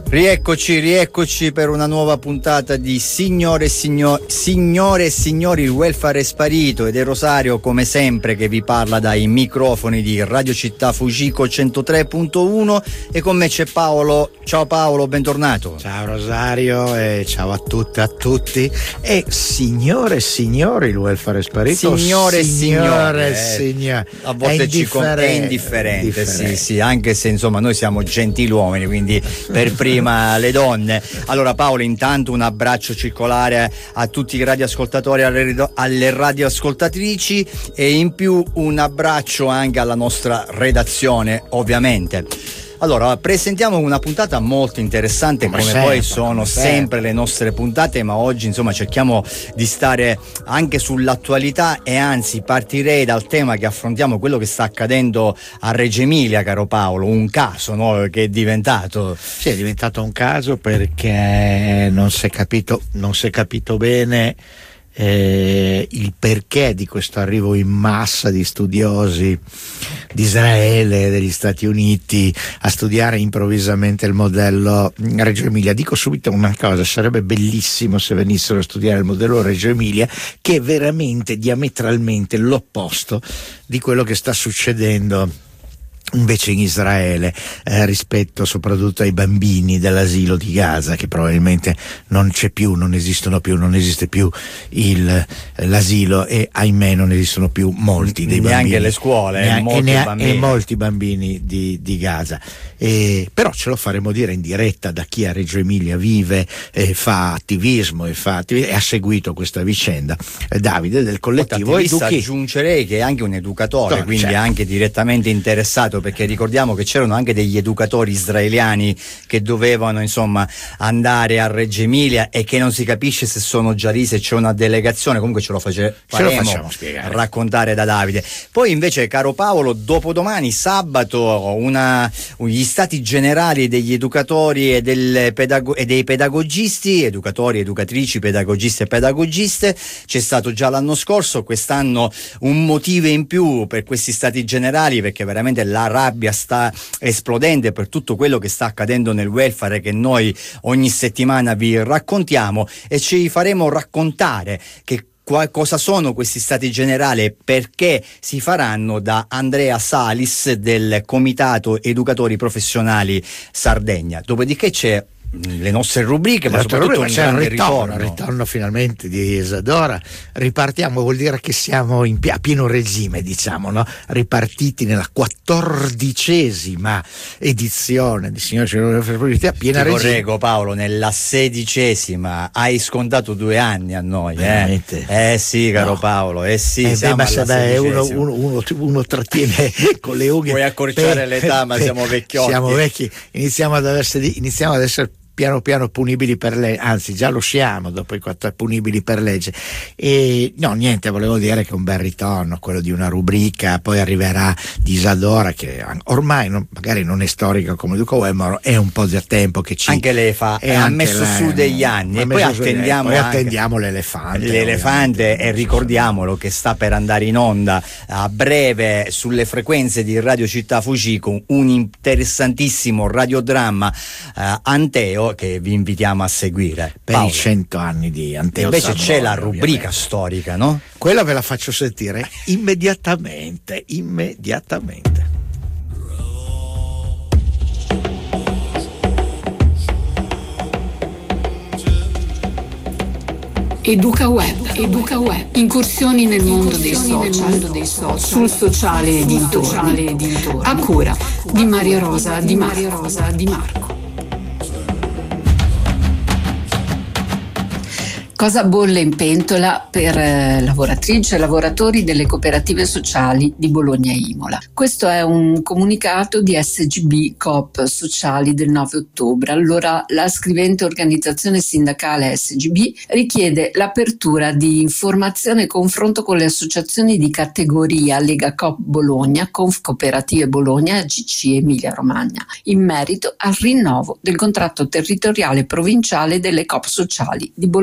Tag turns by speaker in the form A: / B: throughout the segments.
A: Rieccoci per una nuova puntata di Signore e Signori, il welfare è sparito, ed è Rosario come sempre che vi parla dai microfoni di Radio Città Fucico 103.1 e con me c'è Paolo. Ciao Paolo, bentornato.
B: Ciao Rosario e ciao a tutte e a tutti. E signore e signori, il welfare è sparito.
A: Signore.
B: A
A: volte è indifferente. Sì, anche se insomma noi siamo gentiluomini, quindi per prima le donne. Allora Paolo, intanto un abbraccio circolare a tutti i radioascoltatori, alle radioascoltatrici, e in più un abbraccio anche alla nostra redazione, ovviamente. Allora, presentiamo una puntata molto interessante, come poi sono sempre le nostre puntate, ma oggi insomma cerchiamo di stare anche sull'attualità e anzi partirei dal tema che affrontiamo, quello che sta accadendo a Reggio Emilia, caro Paolo, un caso, no? Che è diventato.
B: Sì, è diventato un caso perché non si è capito bene il perché di questo arrivo in massa di studiosi di Israele, degli Stati Uniti, a studiare improvvisamente il modello Reggio Emilia. Dico subito una cosa: sarebbe bellissimo se venissero a studiare il modello Reggio Emilia, che è veramente diametralmente l'opposto di quello che sta succedendo invece in Israele, rispetto soprattutto ai bambini dell'asilo di Gaza, che probabilmente non c'è più, non esiste più l'asilo, e ahimè non esistono più molti dei bambini,
A: neanche le scuole,
B: molti bambini di Gaza. Però ce lo faremo dire in diretta da chi a Reggio Emilia vive, fa attivismo e ha seguito questa vicenda. Davide del collettivo
A: Educhi. Aggiungerei che è anche un educatore, quindi certo, anche direttamente interessato, perché ricordiamo che c'erano anche degli educatori israeliani che dovevano insomma andare a Reggio Emilia e che non si capisce se sono già lì, se c'è una delegazione. Comunque ce lo facciamo spiegare, raccontare da Davide. Poi invece, caro Paolo, dopodomani sabato gli stati generali degli educatori e dei pedagogisti, educatori, educatrici, pedagogisti e pedagogiste. C'è stato già l'anno scorso, quest'anno un motivo in più per questi stati generali, perché veramente la rabbia sta esplodendo per tutto quello che sta accadendo nel welfare, che noi ogni settimana vi raccontiamo, e ci faremo raccontare che cosa sono questi stati generali e perché si faranno da Andrea Salis del Comitato Educatori Professionali Sardegna. Dopodiché c'è le nostre rubriche, ma soprattutto
B: c'è un ritorno finalmente di Isadora. Ripartiamo, vuol dire che siamo a pieno regime, diciamo, no? Ripartiti nella 14ª edizione di Signore a piena regime.
A: Correggo Paolo, nella 16ª. Hai scontato 2 anni a noi, sì, caro Paolo, siamo alla 16ª.
B: Uno trattiene con le unghie.
A: Puoi accorciare l'età, ma siamo vecchiotti.
B: Siamo vecchi, iniziamo ad essere piano piano punibili per legge, anzi già lo siamo dopo i 4 punibili per legge. E no, niente, volevo dire che è un bel ritorno quello di una rubrica. Poi arriverà di Isadora, che ormai magari non è storica come Duca Web, ma è un po' del tempo che
A: anche lei ha messo su degli anni, e poi attendiamo l'elefante e ricordiamolo che sta per andare in onda a breve sulle frequenze di Radio Città Fucico un interessantissimo radiodramma, Anteo, che vi invitiamo a seguire
B: per Paolo. I 100 anni di Anteo.
A: Invece c'è la rubrica storica, no?
B: Quella ve la faccio sentire immediatamente.
C: Educa Web. Incursioni nel mondo dei social, sul sociale e dintorni. A cura di Maria Rosa Di Marco. Cosa bolle in pentola per lavoratrici e lavoratori delle cooperative sociali di Bologna e Imola? Questo è un comunicato di SGB Coop Sociali del 9 ottobre. Allora, la scrivente organizzazione sindacale SGB richiede l'apertura di informazione e confronto con le associazioni di categoria Lega Coop Bologna, Conf Cooperative Bologna e AGC Emilia Romagna, in merito al rinnovo del contratto territoriale provinciale delle Coop Sociali di Bologna e Imola.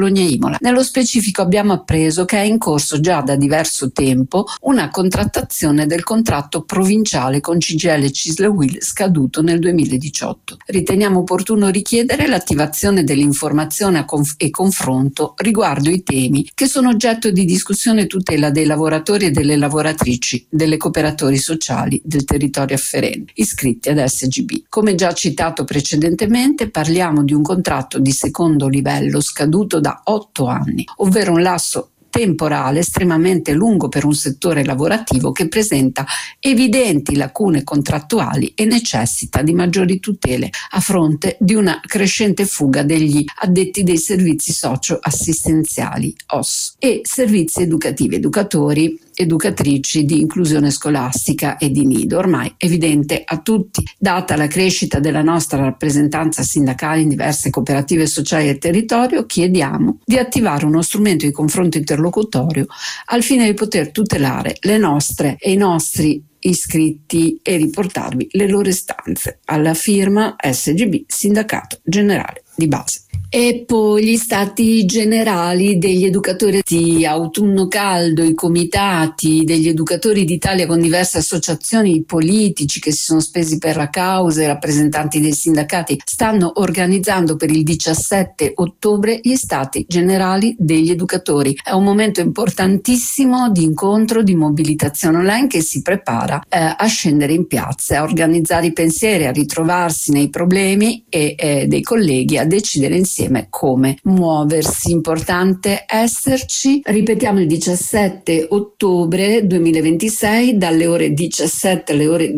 C: Imola. Nello specifico abbiamo appreso che è in corso già da diverso tempo una contrattazione del contratto provinciale con CGIL Cisle Will scaduto nel 2018. Riteniamo opportuno richiedere l'attivazione dell'informazione e confronto riguardo i temi che sono oggetto di discussione e tutela dei lavoratori e delle lavoratrici delle cooperatori sociali del territorio afferente iscritti ad SGB. Come già citato precedentemente, parliamo di un contratto di secondo livello scaduto da 8 anni, ovvero un lasso temporale estremamente lungo per un settore lavorativo che presenta evidenti lacune contrattuali e necessita di maggiori tutele a fronte di una crescente fuga degli addetti dei servizi socio-assistenziali OSS e servizi educativi, educatori, educatrici di inclusione scolastica e di nido. Ormai evidente a tutti, data la crescita della nostra rappresentanza sindacale in diverse cooperative sociali del territorio, chiediamo di attivare uno strumento di confronto interlocutorio al fine di poter tutelare le nostre e i nostri iscritti e riportarvi le loro istanze. Alla firma SGB, Sindacato Generale di Base. E poi gli stati generali degli educatori di autunno caldo, i comitati degli educatori d'Italia con diverse associazioni politici che si sono spesi per la causa, i rappresentanti dei sindacati stanno organizzando per il 17 ottobre gli stati generali degli educatori. È un momento importantissimo di incontro, di mobilitazione online che si prepara a scendere in piazza, a organizzare i pensieri, a ritrovarsi nei problemi e dei colleghi, a decidere insieme come muoversi. Importante esserci. Ripetiamo, il 17 ottobre 2026 dalle ore 17 alle ore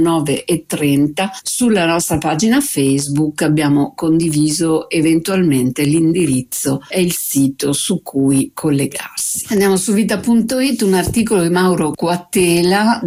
C: 19:30 sulla nostra pagina Facebook abbiamo condiviso eventualmente l'indirizzo e il sito su cui collegarsi. Andiamo su vita.it, un articolo di Mauro Quattela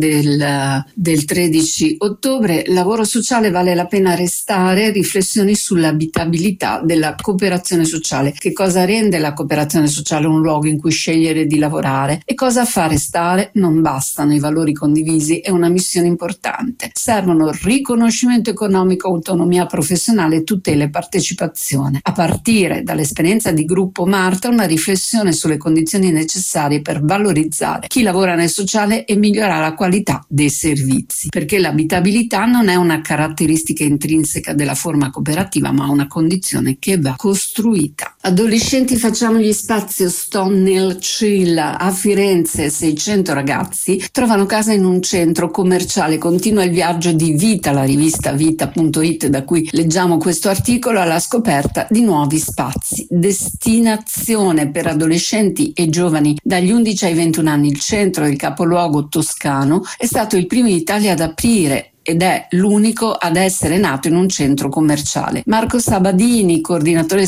C: del 13 ottobre. Lavoro sociale, vale la pena restare? Riflessioni sull'abitabilità della cooperazione sociale. Che cosa rende la cooperazione sociale un luogo in cui scegliere di lavorare e cosa fa restare? Non bastano i valori condivisi e una missione importante. Servono riconoscimento economico, autonomia professionale, tutela e partecipazione. A partire dall'esperienza di Gruppo Marta, una riflessione sulle condizioni necessarie per valorizzare chi lavora nel sociale e migliorare la qualità dei servizi. Perché l'abitabilità non è una caratteristica intrinseca della forma cooperativa, ma una condizione che va costruita. Adolescenti, facciamo gli spazi. Sto nel Chill a Firenze. 600 ragazzi trovano casa in un centro commerciale. Continua il viaggio di Vita, la rivista Vita.it da cui leggiamo questo articolo, alla scoperta di nuovi spazi. Destinazione per adolescenti e giovani dagli 11 ai 21 anni. Il centro del capoluogo toscano è stato il primo in Italia ad aprire ed è l'unico ad essere nato in un centro commerciale. Marco Sabadini, coordinatore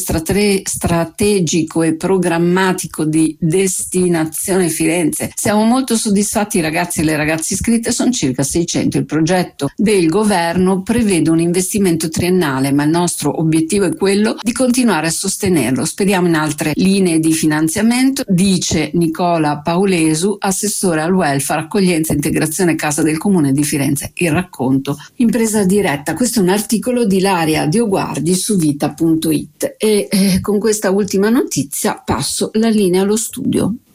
C: strategico e programmatico di Destinazione Firenze. Siamo molto soddisfatti, i ragazzi e le ragazze iscritte sono circa 600. Il progetto del governo prevede un investimento triennale, ma il nostro obiettivo è quello di continuare a sostenerlo. Speriamo in altre linee di finanziamento, dice Nicola Paulesu, assessore al welfare, accoglienza e integrazione Casa del Comune di Firenze. Il racconto impresa diretta. Questo è un articolo di Ilaria Dioguardi su vita.it e con questa ultima notizia passo la linea allo studio.